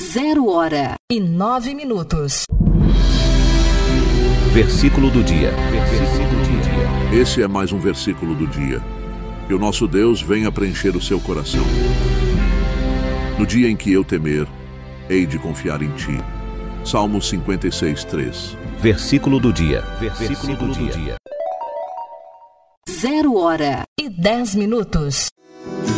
0h09. Versículo do dia. Esse é mais um versículo do dia. Que o nosso Deus venha preencher o seu coração. No dia em que eu temer, hei de confiar em ti. Salmo 56:3. Versículo do dia. 0h10.